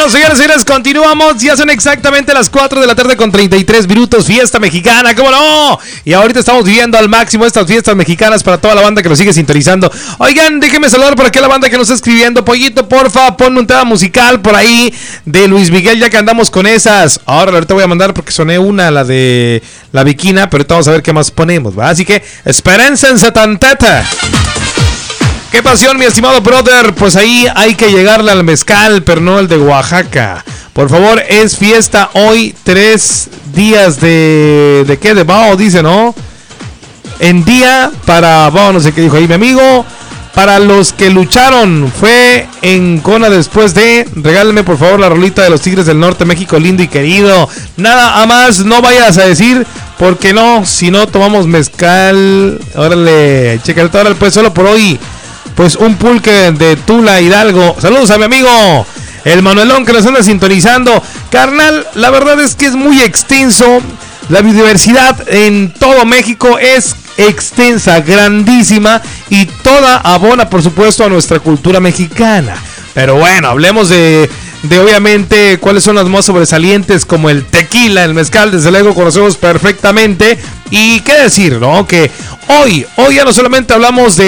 Bueno, señores y señores, continuamos. Ya son exactamente las 4 de la tarde con 33 minutos. Fiesta mexicana, ¿cómo no? Y ahorita estamos viviendo al máximo estas fiestas mexicanas para toda la banda que nos sigue sintonizando. Oigan, déjenme saludar por aquí a la banda que nos está escribiendo. Pollito, porfa, ponme un tema musical por ahí de Luis Miguel, ya que andamos con esas. Ahorita voy a mandar porque soné la de la Bikina, pero ahorita vamos a ver qué más ponemos, ¿va? Así que, Esperanza en Satantata. ¡Qué pasión, mi estimado brother! Pues ahí hay que llegarle al mezcal, pero no al de Oaxaca. Por favor, es fiesta hoy, 3 días ¿de qué? De Bao, dice, ¿no? En día para Bao, no sé qué dijo ahí mi amigo. Para los que lucharon, fue en Cona después de... Regálame, por favor, la rolita de los Tigres del Norte, México lindo y querido. Nada más, no vayas a decir... Porque no, si no tomamos mezcal... Órale, chécate, ahora pues solo por hoy... Pues un pulque de Tula Hidalgo. Saludos a mi amigo el Manuelón que nos anda sintonizando. Carnal, la verdad es que es muy extenso. La biodiversidad en todo México es extensa, grandísima. Y toda abona, por supuesto, a nuestra cultura mexicana. Pero bueno, hablemos de obviamente cuáles son las más sobresalientes, como el tequila, el mezcal, desde luego conocemos perfectamente. Y qué decir, ¿no? Que hoy ya no solamente hablamos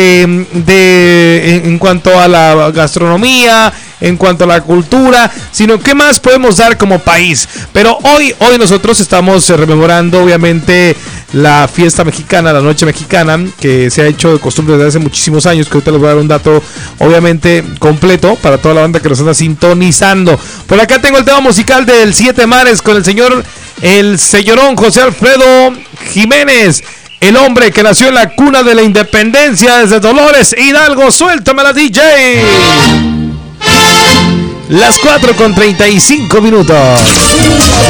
en cuanto a la gastronomía, en cuanto a la cultura, sino qué más podemos dar como país. Pero hoy nosotros estamos rememorando obviamente la fiesta mexicana, la noche mexicana, que se ha hecho de costumbre desde hace muchísimos años, que ahorita les voy a dar un dato obviamente completo para toda la banda que nos anda sintonizando. Por acá tengo el tema musical del Siete Mares con el señorón José Alfredo Jiménez, el hombre que nació en la cuna de la independencia desde Dolores Hidalgo. Suéltamela, DJ. Las 4 con 35 minutos.